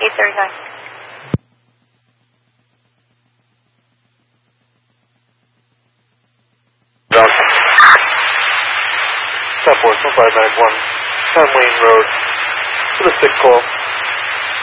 839. Stop 4, 5 Medic 1, 10 Wayne Road, for the 6 call.